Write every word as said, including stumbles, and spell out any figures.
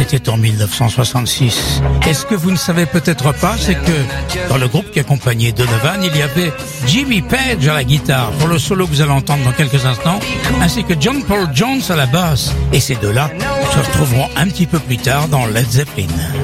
c'était en mille neuf cent soixante-six. Et ce que vous ne savez peut-être pas, c'est que dans le groupe qui accompagnait Donovan, il y avait Jimmy Page à la guitare, pour le solo que vous allez entendre dans quelques instants, ainsi que John Paul Jones à la basse. Et ces deux-là se retrouveront un petit peu plus tard dans Led Zeppelin.